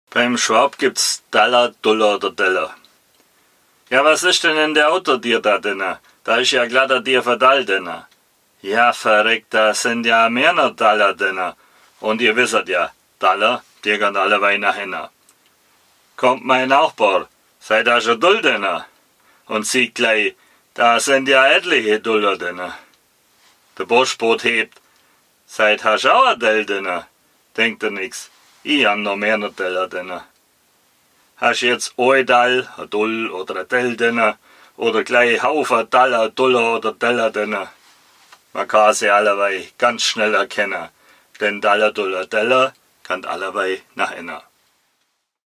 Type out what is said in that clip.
Beim Schwab gibt's Dollar, Dollar oder Teller. Ja, was ist denn in der Auto dir da denn? Da ist ja glatter dir verdall denn. Ja, verreckt, da sind ja mehr noch Dollar denn. Und ihr wisset ja, Dollar, die gehen alle wei nach hinten. Kommt mein Nachbar, seid da schon dull denn? Und sieht gleich, da sind ja etliche Dollar denn. Der Boschboot hebt, seid hast auch a Dell denn? Denkt er nix, ich hab noch mehr noch Teller denn. Hast jetzt ein Dall, a Dull oder a Dell denn? Oder gleich Haufen Dollar, Dollar oder Teller denn? Man kann sie allewei ganz schnell erkennen, denn Dollar, Dollar, Teller kann allewei nach innen.